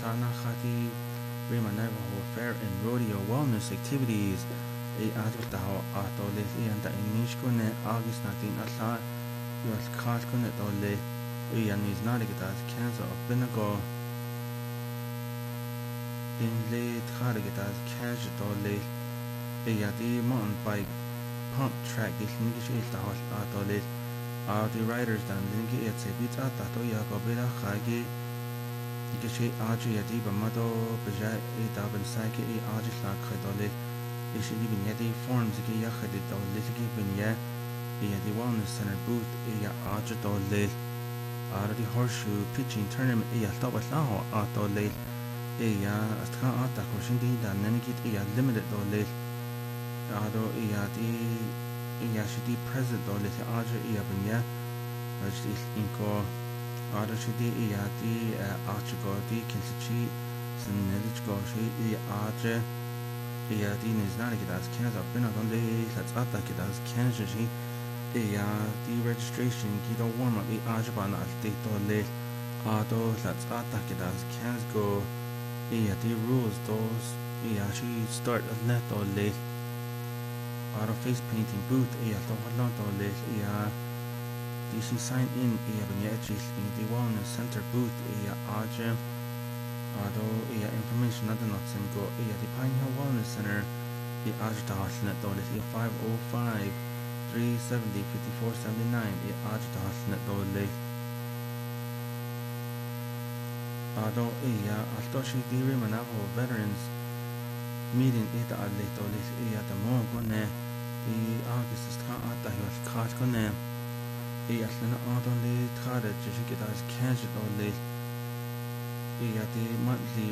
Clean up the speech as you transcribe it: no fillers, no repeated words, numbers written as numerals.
Kanachati Rima Navajo Fair and Rodeo Wellness Activities Advitaho Atole and the Inishkone August 19 Atla Yos Kalkone Dole Ian is not as cancer of Benago in late Haragat Cash Dole Yadi mountain bike pump track is Nigish Atole are the riders than Lingi at Sebita Tato Yakobera Hagi Ikishi Aji Yadiba Mado Beja Etaban Saki Ajisla Kadole Ishidi Binyadi forms Gi Yahadi Dolitiki Binya Yadi Wellness Center booth Iya Aja Dole Aradi Horseshoe pitching tournament Iya Tabatlaho Atole Iya Astra Ata Koshindi Dan Nenigit Iya limited Dole Ado Iyadi Iyashidi President Dole Aja Iya Binya Rajis Inko Ado Shidi Iyadi Archigodi Kinsachi Sanelichgoshi Aja Iyadi Niznanikidas Kansas Binadole Let's Atakidas Kansas Iyadi registration Gido warm up Ajaban Alti Dole Ado Let's Atakidas Kansas go Iyadi rules those Iyashi start a let Dole Auto face painting booth Iyato Halon Dole Iya DC sign in Iya Binyachis in the Wellness Center booth Iya Aja Ado Iya information other not send go Iya the Pine Hill Wellness Center Iya Aja Hasnet Dole Iya 505 370 5479 Iya Aja Hasnet Dole Ado Iya Altoshi Diri Manavo Veterans meeting Ita Adle Dole Iya the Mo Gone the August is Ata Hill Kat Gone Iya Lena Adon Le Tada Jessica Cancer Dole Iya the monthly